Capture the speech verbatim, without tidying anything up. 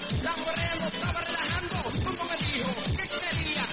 La morena no estaba relajando, como me dijo, ¿qué quería?